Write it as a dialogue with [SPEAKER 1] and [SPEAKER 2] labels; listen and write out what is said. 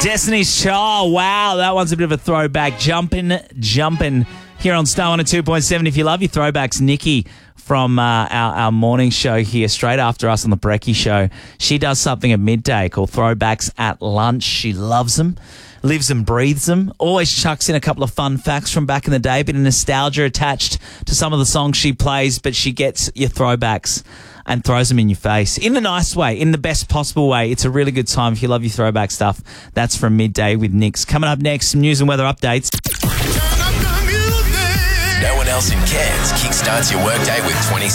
[SPEAKER 1] Destiny's Child. Wow, that one's a bit of a throwback. Jumpin' here on Star 102.7. If you love your throwbacks, Nikki from our morning show here, straight after us on the Brekkie Show, she does something at midday called Throwbacks at Lunch. She loves them, lives and breathes them, always chucks in a couple of fun facts from back in the day, a bit of nostalgia attached to some of the songs she plays, but she gets your throwbacks and throws them in your face in the nice way, in the best possible way. It's a really good time if you love your throwback stuff. That's from midday with Nix. Coming up next, some news and weather updates.
[SPEAKER 2] No one else in Cairns kickstarts your workday with 20